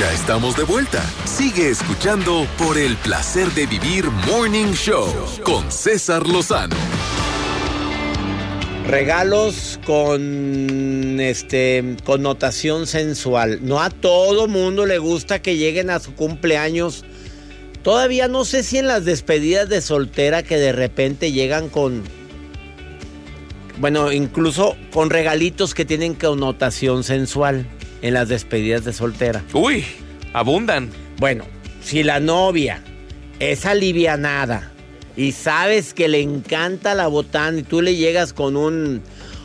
Ya estamos de vuelta. Sigue escuchando por el placer de vivir Morning Show con César Lozano. Regalos con connotación sensual. No a todo mundo le gusta que lleguen a su cumpleaños. Todavía no sé si en las despedidas de soltera que de repente llegan con... Bueno, incluso con regalitos que tienen connotación sensual en las despedidas de soltera. Uy, abundan. Bueno, si la novia es alivianada y sabes que le encanta la botana y tú le llegas con un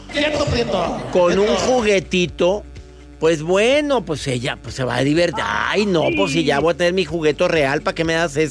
juguetito, pues bueno, pues ella pues se va a divertir. Ay, no, pues si ya voy a tener mi juguete real, ¿para qué me das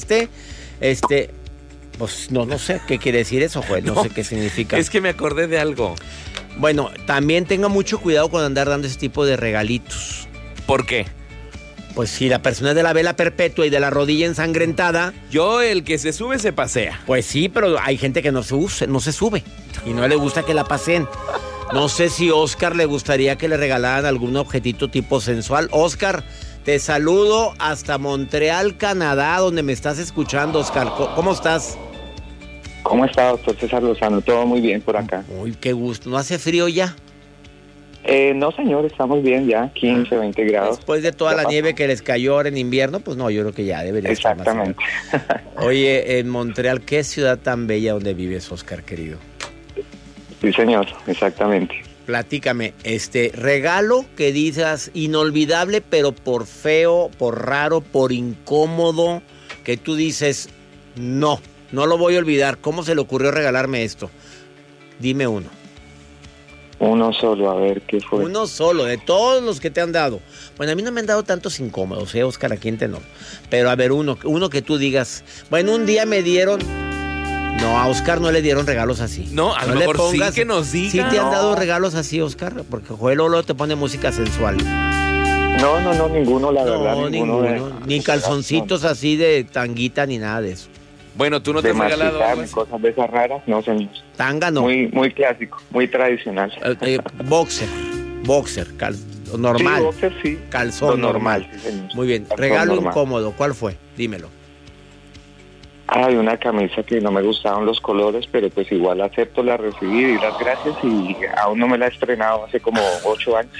pues no sé qué quiere decir eso, pues no sé qué significa. Es que me acordé de algo. Bueno, también tenga mucho cuidado con andar dando ese tipo de regalitos. ¿Por qué? Pues si la persona es de la vela perpetua y de la rodilla ensangrentada. Yo, el que se sube, se pasea. Pues sí, pero hay gente que no se sube y no le gusta que la pasen. No sé si Oscar le gustaría que le regalaran algún objetito tipo sensual. Oscar, te saludo hasta Montreal, Canadá, donde me estás escuchando, Oscar. ¿Cómo estás? ¿Cómo está, doctor César Lozano? Todo muy bien por acá. Uy, qué gusto. ¿No hace frío ya? No, señor, estamos bien ya, 15, 20 grados. Después de toda la nieve que les cayó ahora en invierno, pues no, yo creo que ya debería estar más. Exactamente. Oye, en Montreal, qué ciudad tan bella donde vives, Oscar, querido. Sí, señor, exactamente. Platícame, regalo que digas inolvidable, pero por feo, por raro, por incómodo, que tú dices, no lo voy a olvidar. ¿Cómo se le ocurrió regalarme esto? Dime uno. Uno solo, a ver, ¿qué fue? Uno solo, de todos los que te han dado. Bueno, a mí no me han dado tantos incómodos, Oscar, aquí en no. Pero a ver, uno que tú digas, bueno, un día me dieron... No, a Oscar no le dieron regalos así. No, a lo mejor sí que nos diga. ¿Sí te han dado regalos así, Oscar? Porque Joel Lolo te pone música sensual. No, ninguno, la verdad. Ninguno. Ni calzoncitos así de tanguita ni nada de eso. Bueno, ¿tú no te has regalado algo así? Cosas de esas raras? No, señor. Tanga no. Muy clásico, muy tradicional. Boxer, normal. Sí, boxer sí. Calzón normal. Sí, señor. Muy bien. Calzón Regalo normal. incómodo, ¿cuál fue? Dímelo. Hay una camisa que no me gustaban los colores, pero pues igual acepto la recibí y las gracias y aún no me la he estrenado hace como 8 años.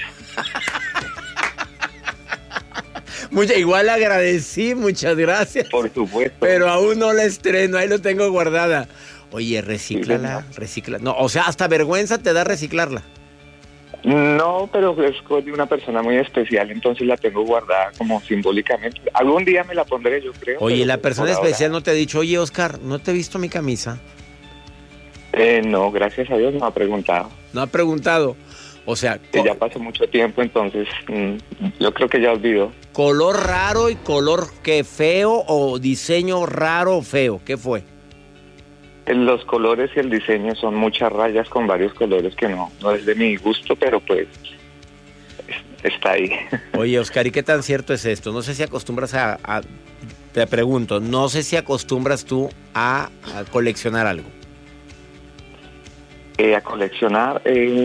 Igual agradecí, muchas gracias. Por supuesto. Pero aún no la estreno, ahí lo tengo guardada. Oye, recíclala. No, o sea, hasta vergüenza te da reciclarla. No, pero es de una persona muy especial, entonces la tengo guardada como simbólicamente. Algún día me la pondré, yo creo. Oye, la persona especial ahora... no te ha dicho, oye, Oscar, ¿no te he visto mi camisa? No, gracias a Dios no ha preguntado. No ha preguntado. O sea... Que ya pasó mucho tiempo, entonces yo creo que ya olvidó. ¿Color raro y color que feo o diseño raro o feo? ¿Qué fue? Los colores y el diseño son muchas rayas con varios colores que no es de mi gusto, pero pues está ahí. Oye, Oscar, ¿y qué tan cierto es esto? No sé si acostumbras te pregunto, no sé si acostumbras tú a coleccionar algo. A coleccionar...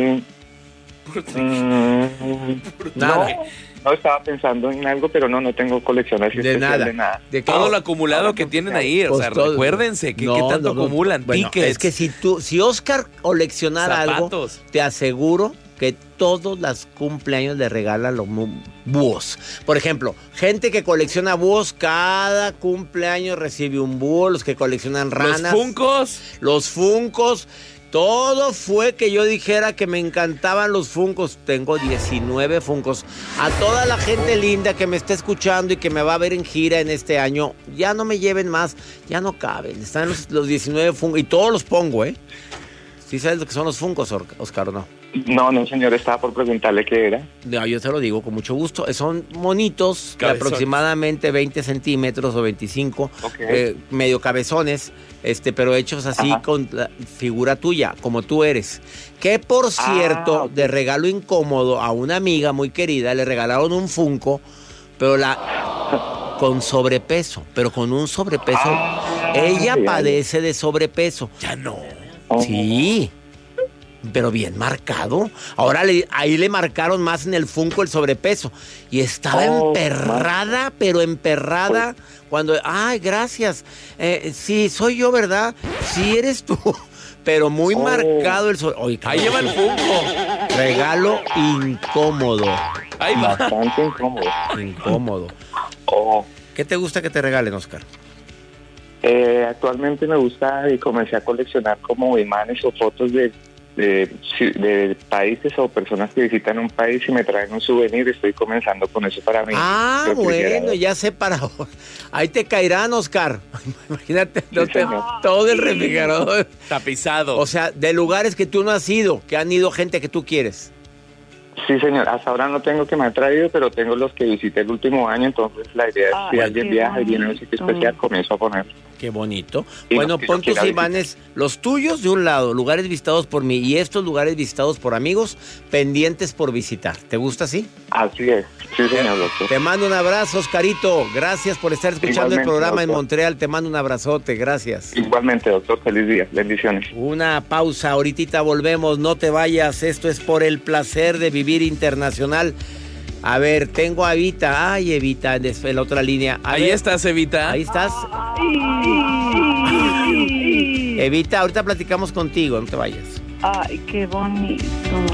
Nada. No estaba pensando en algo, pero no tengo colección así de especial nada. de nada. Todo lo acumulado que tienen ahí, o sea, recuérdense que qué tanto acumulan. Bueno, es que si Oscar coleccionara algo, te aseguro que todos los cumpleaños le regalan los búhos. Por ejemplo, gente que colecciona búhos, cada cumpleaños recibe un búho. Los que coleccionan ranas. Los Funkos. Todo fue que yo dijera que me encantaban los Funkos. Tengo 19 Funkos. A toda la gente linda que me está escuchando y que me va a ver en gira en este año, ya no me lleven más, ya no caben. Están los 19 Funkos y todos los pongo, ¿eh? ¿Sí sabes lo que son los Funkos, Oscar, o no? No, señor, estaba por preguntarle qué era. No, yo te lo digo con mucho gusto. Son monitos de aproximadamente 20 centímetros o 25, medio cabezones, pero hechos así con la figura tuya, como tú eres. Que por cierto, de regalo incómodo a una amiga muy querida, le regalaron un Funko, pero con sobrepeso, pero con un sobrepeso. Ella padece de sobrepeso. Ya no. Sí. pero bien marcado. Ahora ahí le marcaron más en el Funko el sobrepeso. Y estaba emperrada, pero emperrada. Cuando, ay, gracias. Sí, soy yo, ¿verdad? Sí, eres tú. Pero muy marcado el sobrepeso. Ahí lleva el Funko. Regalo incómodo. Ahí va. Bastante incómodo. Incómodo. ¿Qué te gusta que te regalen, Oscar? Actualmente me gusta y comencé a coleccionar como imanes o fotos de países o personas que visitan un país y me traen un souvenir. Estoy comenzando con eso para mí. Ah, bueno, ya sé para ahora. Ahí te caerán, Oscar. Imagínate, todo el refrigerador tapizado. O sea, de lugares que tú no has ido, que han ido gente que tú quieres. Sí, señor. Hasta ahora no tengo que me ha traído, pero tengo los que visité el último año. Entonces la idea es si alguien viaja y viene a un sitio especial, comienzo a poner. Qué bonito. Bueno, pon tus imanes, los tuyos de un lado, lugares visitados por mí, y estos lugares visitados por amigos, pendientes por visitar. ¿Te gusta así? Así es. Sí, señor, doctor. Te mando un abrazo, Oscarito. Gracias por estar escuchando el programa, doctor, en Montreal. Te mando un abrazote. Gracias. Igualmente, doctor. Feliz día. Bendiciones. Una pausa. Ahorita volvemos. No te vayas. Esto es Por el Placer de Vivir Internacional. A ver, tengo a Evita. Ay, Evita, en la otra línea. Ahí estás, Evita. Ahí estás. Evita, ahorita platicamos contigo. No te vayas. Ay, qué bonito.